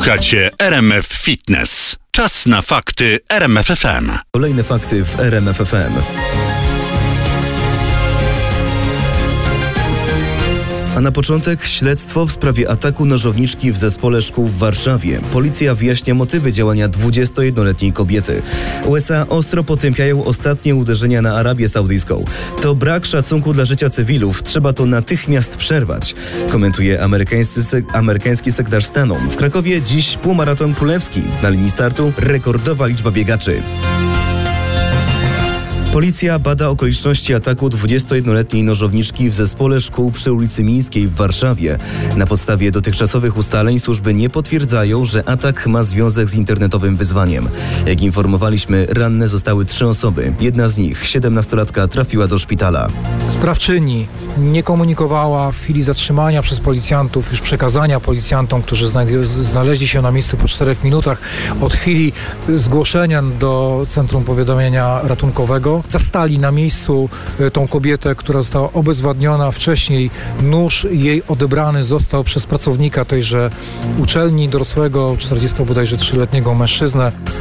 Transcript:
Słuchacie RMF Fitness. Czas na fakty RMF FM. Kolejne fakty w RMF FM. A na początek śledztwo w sprawie ataku nożowniczki w zespole szkół w Warszawie. Policja wyjaśnia motywy działania 21-letniej kobiety. USA ostro potępiają ostatnie uderzenia na Arabię Saudyjską. To brak szacunku dla życia cywilów. Trzeba to natychmiast przerwać, komentuje amerykański sekretarz stanu. W Krakowie dziś półmaraton królewski. Na linii startu rekordowa liczba biegaczy. Policja bada okoliczności ataku 21-letniej nożowniczki w zespole szkół przy ulicy Mińskiej w Warszawie. Na podstawie dotychczasowych ustaleń służby nie potwierdzają, że atak ma związek z internetowym wyzwaniem. Jak informowaliśmy, ranne zostały 3 osoby. Jedna z nich, 17-latka, trafiła do szpitala. Sprawczyni nie komunikowała w chwili zatrzymania przez policjantów, już przekazania policjantom, którzy znaleźli się na miejscu po 4 minutach od chwili zgłoszenia do Centrum Powiadamiania Ratunkowego. Zastali na miejscu tą kobietę, która została obezwładniona. Wcześniej nóż jej odebrany został przez pracownika tejże uczelni, dorosłego, 43-letniego mężczyznę.